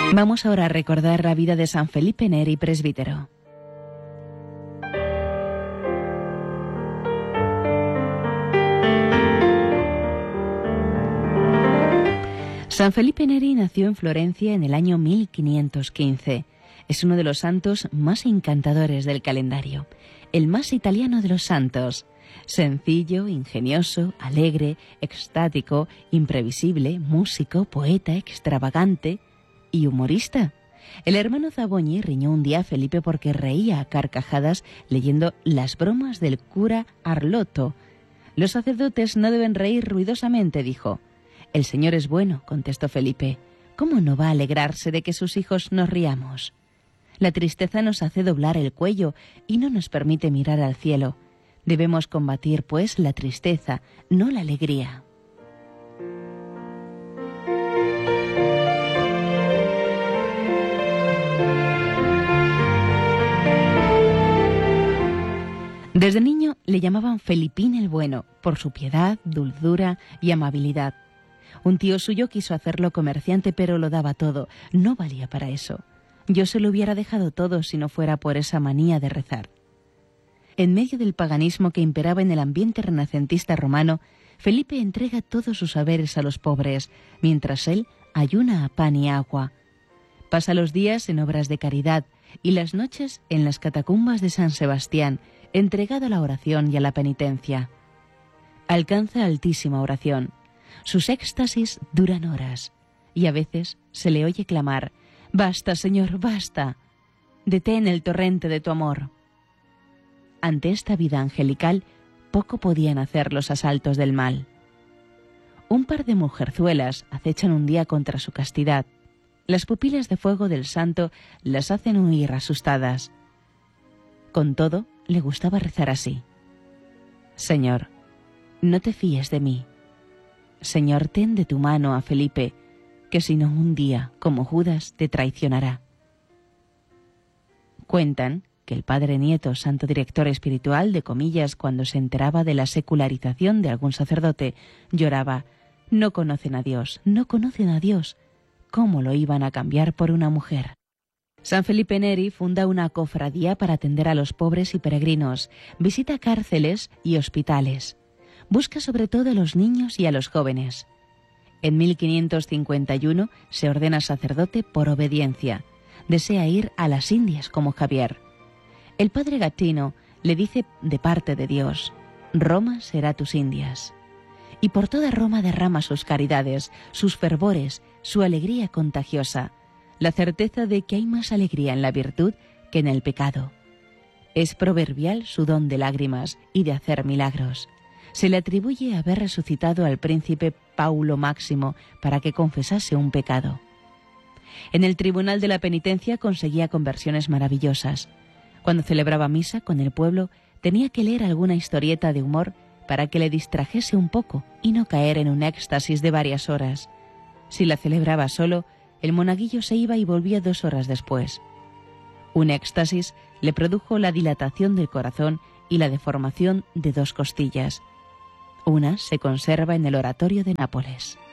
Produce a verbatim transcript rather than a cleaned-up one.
Vamos ahora a recordar la vida de San Felipe Neri, presbítero. San Felipe Neri nació en Florencia en el año mil quinientos quince. Es uno de los santos más encantadores del calendario, el más italiano de los santos. Sencillo, ingenioso, alegre, extático, imprevisible, músico, poeta, extravagante y humorista. El hermano Zaboñi riñó un día a Felipe porque reía a carcajadas leyendo las bromas del cura Arlotto. Los sacerdotes no deben reír ruidosamente, dijo. El Señor es bueno, contestó Felipe. ¿Cómo no va a alegrarse de que sus hijos nos riamos? La tristeza nos hace doblar el cuello y no nos permite mirar al cielo. Debemos combatir, pues, la tristeza, no la alegría. Desde niño le llamaban Felipín el Bueno, por su piedad, dulzura y amabilidad. Un tío suyo quiso hacerlo comerciante, pero lo daba todo. No valía para eso. Yo se lo hubiera dejado todo si no fuera por esa manía de rezar. En medio del paganismo que imperaba en el ambiente renacentista romano, Felipe entrega todos sus saberes a los pobres, mientras él ayuna a pan y agua. Pasa los días en obras de caridad y las noches en las catacumbas de San Sebastián, entregado a la oración y a la penitencia. Alcanza altísima oración. Sus éxtasis duran horas y a veces se le oye clamar: «Basta, Señor, basta. Detén el torrente de tu amor». Ante esta vida angelical, poco podían hacer los asaltos del mal. Un par de mujerzuelas acechan un día contra su castidad. Las pupilas de fuego del santo las hacen huir asustadas. Con todo, le gustaba rezar así: «Señor, no te fíes de mí. Señor, ten de tu mano a Felipe, que si no un día, como Judas, te traicionará». Cuentan que el padre Nieto, santo director espiritual de comillas, cuando se enteraba de la secularización de algún sacerdote, lloraba: «No conocen a Dios, no conocen a Dios. ¿Cómo lo iban a cambiar por una mujer?». San Felipe Neri funda una cofradía para atender a los pobres y peregrinos, visita cárceles y hospitales. Busca sobre todo a los niños y a los jóvenes. En mil quinientos cincuenta y uno se ordena sacerdote por obediencia. Desea ir a las Indias como Javier. El padre Gattino le dice de parte de Dios: «Roma será tus Indias». Y por toda Roma derrama sus caridades, sus fervores, su alegría contagiosa, la certeza de que hay más alegría en la virtud que en el pecado. Es proverbial su don de lágrimas y de hacer milagros. Se le atribuye haber resucitado al príncipe Paulo Máximo para que confesase un pecado. En el tribunal de la penitencia conseguía conversiones maravillosas. Cuando celebraba misa con el pueblo, tenía que leer alguna historieta de humor para que le distrajese un poco y no caer en un éxtasis de varias horas. Si la celebraba solo, el monaguillo se iba y volvía dos horas después. Un éxtasis le produjo la dilatación del corazón y la deformación de dos costillas. Una se conserva en el oratorio de Nápoles.